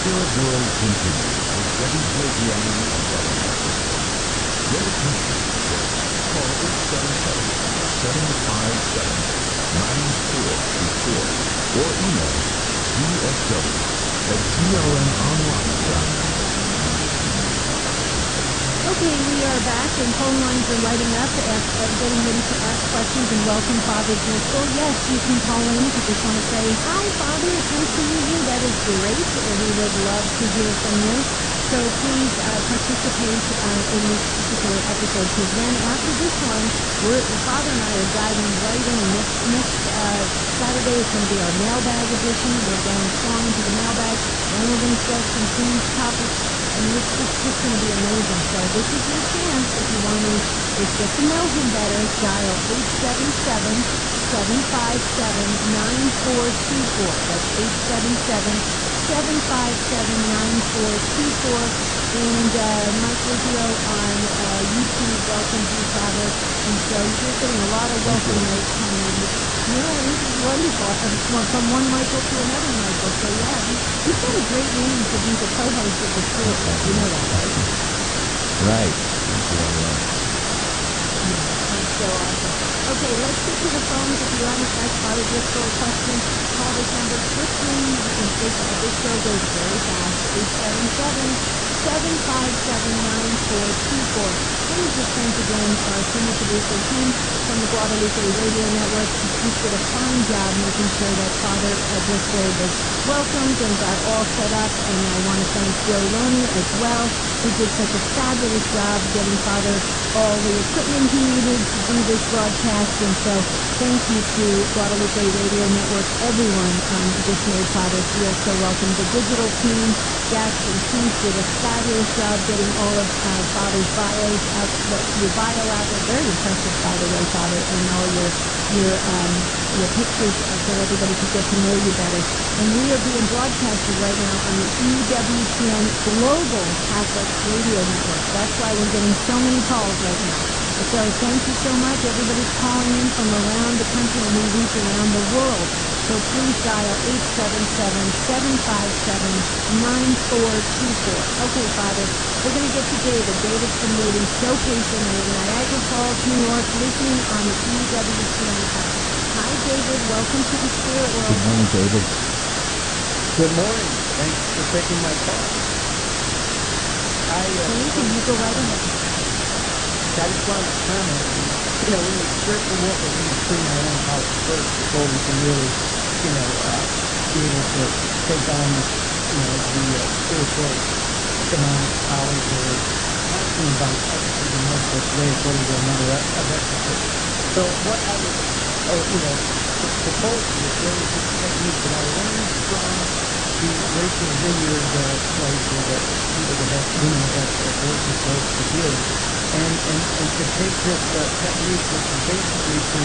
Spirit World continues with Debbie Georgianni and Brother Mike Driscoll. Dedication today. Call 877-757-9424 or email gsw@grnonline.net. Okay, we are back, and phone lines are lighting up, getting ready to ask questions, and welcome, Father Driscoll. Yes, you can call in if you just want to say, hi, Father, it's nice to meet you. That is great. We would love to hear from you. So please participate in this particular episode, because then after this one, Father and I are diving right in. Next Saturday is going to be our mailbag edition. We're going strong into the mailbag. Then we're going to start some themes, topics. I mean, it's just going to be amazing. So this is your chance if you want to just get to know him better. Dial 877-757-9424. That's 877-757-9424. And Mike Rizzio on YouTube welcomes you, Father. And so you're getting a lot of welcome notes coming in. Yeah, this is wonderful. From one Michael to another Michael. So yeah, you've got a great name to be the co-host of the Spirit World. You know that, right? Right. Thank you, everyone. Yeah, that's so awesome. Okay, let's get to the phones. If you want to ask Father Driscoll a question, call this number quickly. This show goes very fast. 877-757-9424. Let me just thank again our senior producer, Tim, from the Guadalupe Radio Network. He did a fine job making sure that Father Driscoll was welcomed and got all set up. And I want to thank Joe Loney as well, who did such a fabulous job getting Father all the equipment he needed to do this broadcast. And so thank you to Guadalupe Radio Network, everyone just made Father feel so welcome. The digital team, Dax and Keith, did a fabulous job getting all of Father's bios out, your bio out there. Very impressive, by the way, Father, and all your pictures so everybody could get to know you better. And we are being broadcasted right now on the EWTN Global Catholic Radio Network. That's why we're getting so many calls right now. So thank you so much. Everybody's calling in from around the country, and we reach around the world. So please dial 877-757-9424. Okay, Father, we're going to get to David. David's been waiting so patiently in Niagara Falls, New York, listening on the EWTN app. Hi, David. Welcome to the Spirit World. Good morning, David. Good morning. Thanks for taking my call. Thank you. You go right ahead. I just wanted to comment on, in the spiritual walk, we need to clean our own house first before we can really, be able to take on, the spiritual demonic powers that are constantly about exorcism most of us today, according to another of exorcist. So what I would, propose to you today is this technique that I learned from the Rachel Vineyard place, where the people that have women that have abortions go for healing, and to take this technique, which is basically to,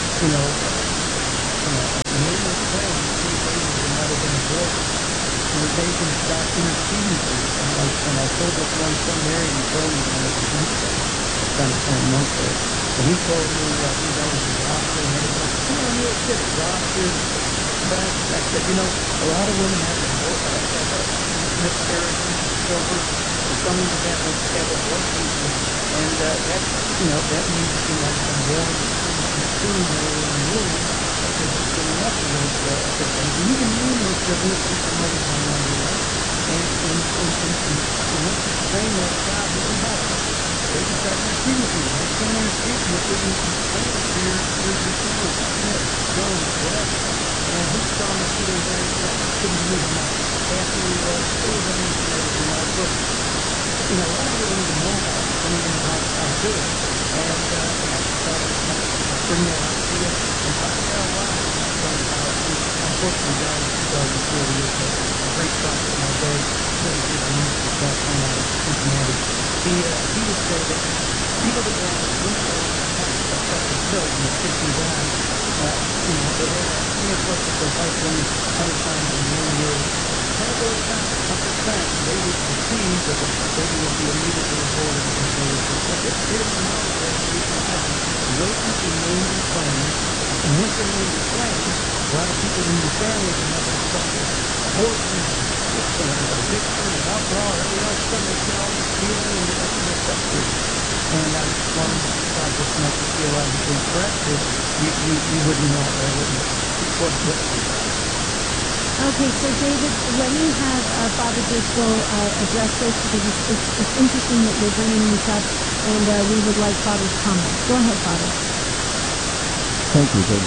name and claim any babies that might have been aborted, so that they can start interceding for you. And I told this one seminarian, he told me when I was in Houston, I spent a month there, and he told me he's always exhausted and everything else. New York City, exhausted, depressed. And I said, a lot of women have miscarriages, stillbirths, and some even have abortions, and that means that you might have been born prematurely in the womb, because you've been left with those siblings. And you can name those siblings since your mother's no longer there. And once you claim that child, you can help them. They can start interceding for you. They can't intercede for you until you claim it for your family, Smith, Jones, whatever. And he's telling me 2 days later, I just couldn't believe how much happier he was, still with everything and everything else. So, a lot of people don't even know about this, don't even know how to do it. And I just thought I'd bring that out to you. And Father Al Rai, my son, who unfortunately died in 2004, he was a great prophet in our day, British minister back home out of Cincinnati. He would say that women that were on the contraceptive pills in the 50s on, that had an intercourse with their husband 100 times in one year, 10 of those times, 10%, they would conceive, but the baby would be immediately aborted within a day or two. So they didn't even know that they had a baby in heaven, waiting to be named and claimed. And once they're named and claimed, a lot of people in your family can have those trouble with abortions, addiction and alcohol or everything else, suddenly they get all this healing and they're set free. And I was just wondering if you thought this might be theologically correct, or you wouldn't know, or wouldn't, what think about it? Okay, so David, let me have Father Driscoll address this because it's interesting that you're bringing this up, and we would like Father's comments. Go ahead, Father. Thank you, Dave.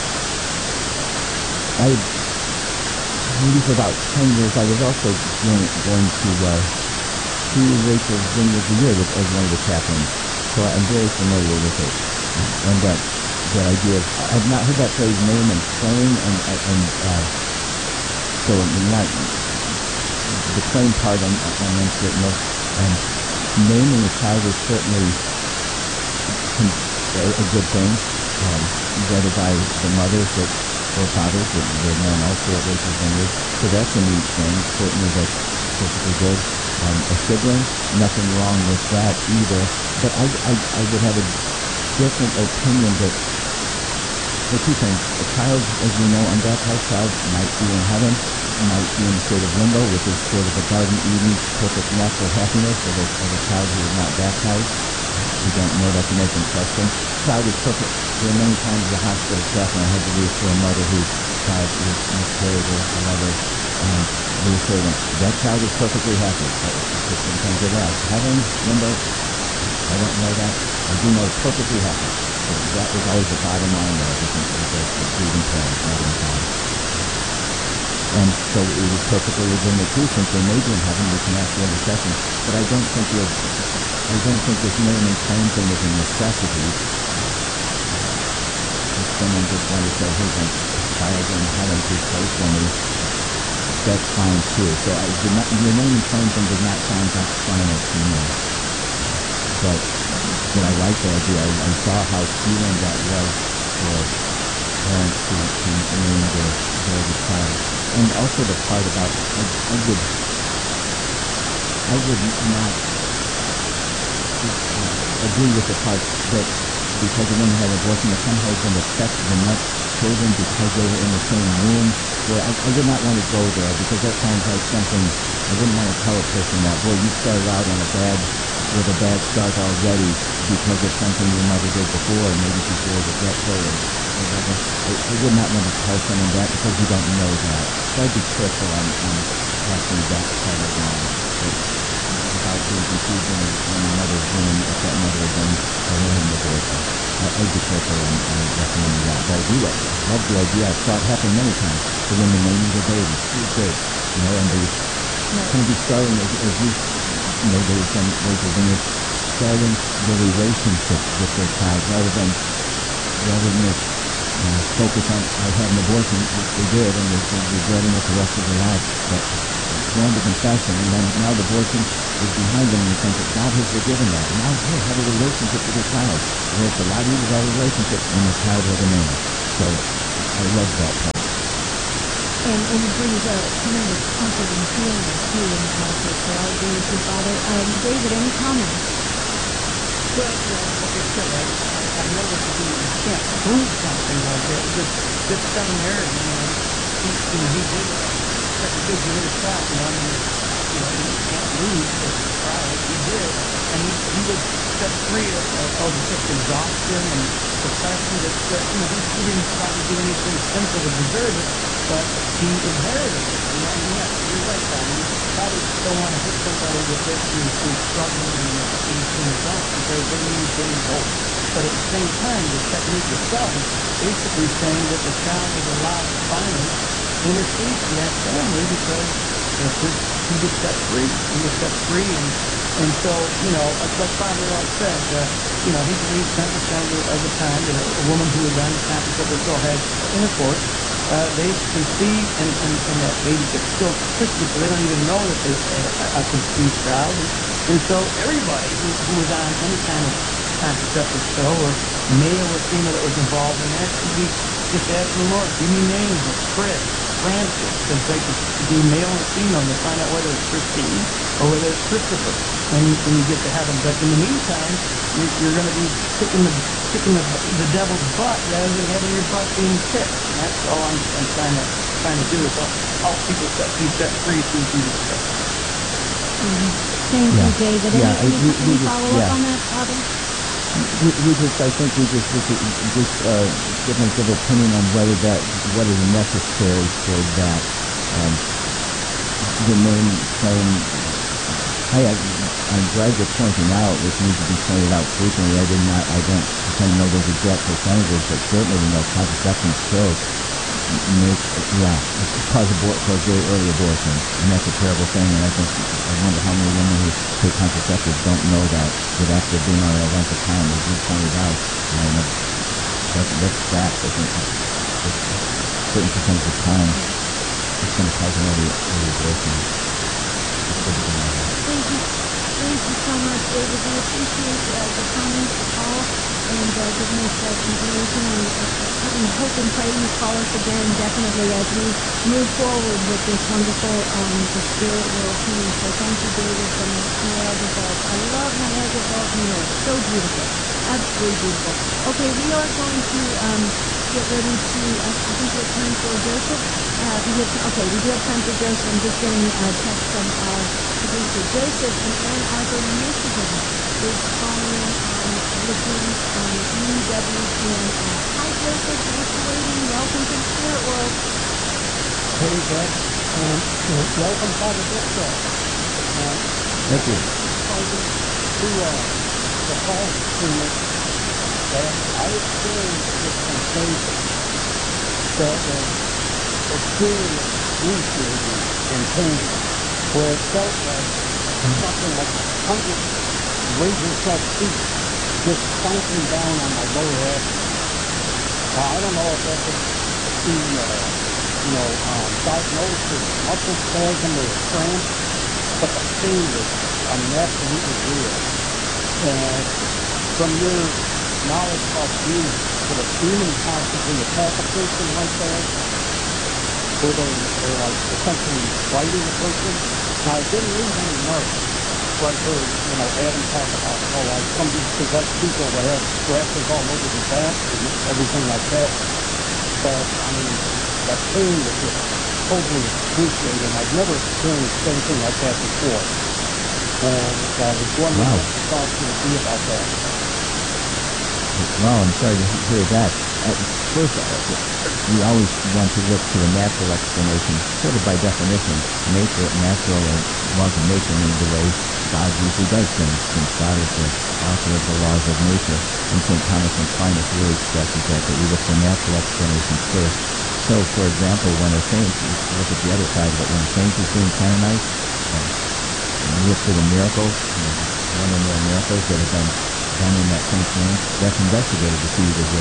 I maybe for about 10 years, I was also going to 2 Rachel's Vineyards a year as one of the chaplains, so I'm very familiar with it. And that idea of, I've not heard that phrase name and claim, and so not the claim part I'm uncertain of. Naming a child is certainly a good thing, whether by the mothers or fathers that were known also at Rachel's Vineyard. So that's a neat thing. Certainly that's perfectly good. A sibling, nothing wrong with that either. But I would have a different opinion that the 2 things. A child, as we know, unbaptized child might be in heaven, might be in a state of limbo, which is sort of a Garden Eden, perfect natural happiness of a child who is not baptized. We don't know that to make them question. Child is perfect. There are many times as a hospital chaplain I had to reassure a mother whose child was miscarried or whatever, and reassure them, that child is perfectly happy. Sometimes they ask, heaven, limbo, I don't know that. I do know it's perfectly happy. So that was always the bottom line there, with the grieving parents, mother and father. And so it was perfectly legitimate too, since they may be in heaven, we can ask the intercession. But I don't think this name and claim thing is a necessity. If someone just wanted to say, hey, my child's in heaven, please pray for me, that's fine too. So the name and claim thing does not sound doctrinal to me. But I like the idea. I saw how healing that was for parents to name their child. And also the part about, I would not agree with the part that because a woman had an abortion, that somehow it's going to affect the next children because they were in the same womb. Boy, I would not want to go there, because that sounds like something, I wouldn't want to tell a person that, boy, you started out with a bad start already because of something your mother did before, and maybe she's very regretful or whatever. I would not want to tell someone that, because we don't know that. So I'd be careful on passing that part along, without being conceived in your mother's womb if that mother had been having an abortion. I'd be careful on recommending that. But I do love the idea. I saw it happen many times. The women naming their babies. It's great. And they kind of be starting, as there was some Rachel's Vineyard, starting the relationship with their child rather than this focus on, I had an abortion, which they did, and they're regretting it the rest of their lives. But going to confession, and then now the abortion is behind them in the sense that God has forgiven that. And now they have a relationship with their child. Well, it's a lot easier to have a relationship when the child has a name. So I love that part. And it brings a tremendous comfort and healing too in the process. So I agree with you, Father. David, any comments? Well, like I said, I know that you can't prove something like that. This seminary, he did such a good hit a shot, you can't lose the trial. He did, and he was set free of just exhaustion and depression. That he didn't probably do anything sinful to deserve it, but he inherited it. And yes, you're right, Tom. You probably don't want to hit somebody with this who's struggling and in the dumps because they need gain hope. But at the same time, the technique itself is basically saying that the child is allowed to finally intercede for that family because he was set free. He was set free, and so, like Father L said, he believes 10% of the time that a woman who is on contraceptive had intercourse, they conceive, and that baby gets still twisted, so they don't even know that they a conceived child. And so everybody who was on any kind of contraceptive pill, or male or female that was involved in that, should be just asking the Lord, give me names of Chris, Francis, because they could be male or female to find out whether it's Christine or whether it's Christopher when you get to heaven. But in the meantime, you're going to be kicking the devil's butt rather than having your butt being kicked. And that's all I'm trying to trying to do is help people be set free through Jesus Christ. Thank Yeah. you, David. Yeah, Any just, follow up yeah. on that, Father? I think we just difference of opinion on what is necessary for that. The main claim, I'm glad you're pointing out, which needs to be pointed out frequently. I don't pretend to know those exact percentages, but certainly we know contraception pills cause very early abortion, and that's a terrible thing. And I wonder how many women who take contraceptives don't know that after being on a length of time, as you pointed out, that's fact. I think a certain percentage of time it's going to cause an early abortion. Thank you so much, David. We appreciate the comments, the call, and giving us that information. We hope and pray you call us again, definitely, as we move forward with this wonderful the Spirit World team. So thank you, David, from Niagara Falls. I love Niagara Falls, New York. So beautiful. Absolutely beautiful. Okay, we are going to get ready to, I think we have time for Joseph. We do have time for Joseph. I'm just getting a text from our producer. Joseph in Ann Arbor, Michigan is calling in on listening on EWTN app. Hi, Joseph. Thanks for waiting. Welcome to the Spirit World. Hey, Deb, and welcome, Father Driscoll. Thank you. Responding to the call screener that I experienced with sensation that was extremely excruciating and pain, where it felt like something like 100 razor-sharp teeth just clanking down on my lower abdomen. Now, I don't know if that could be, diagnosed as a muscle spasm or a cramp, but the pain was, absolutely real. And from your knowledge about demons, could a demon possibly attack a person like that, where they're like essentially biting a person? Now, I didn't leave any marks where I heard, Adam talk about, some of these possessed people that have scratches all over their back and everything like that. But, the pain was just totally excruciating. I've never experienced anything like that before. And I was wondering what your thoughts would be about that. Wow, I'm sorry to hear that. First, we always want to look to the natural explanation, sort of by definition. Natural laws of nature mean the way God usually does things, since God is the author of the laws of nature. And St. Thomas Aquinas really stresses that we look for natural explanations first. So, for example, when a saint, look at the other side of it, when a saint is being canonized, you look for the miracles, one or more miracles that have been done in that saint's name, that's investigated to see is there